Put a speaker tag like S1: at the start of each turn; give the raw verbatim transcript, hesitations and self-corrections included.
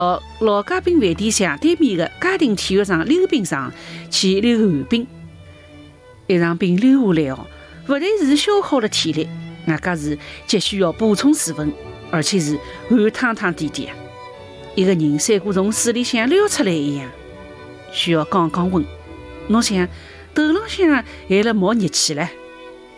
S1: 到老家宾饭店斜对面的家庭体育场溜冰场去溜旱冰。一场冰溜下来哦，不但是消耗了体力，外加是急需要补充水分，而且是汗汤汤点点，一个人三股从水里向溜出来一样，需要降降温。侬想头浪向还辣冒热气唻。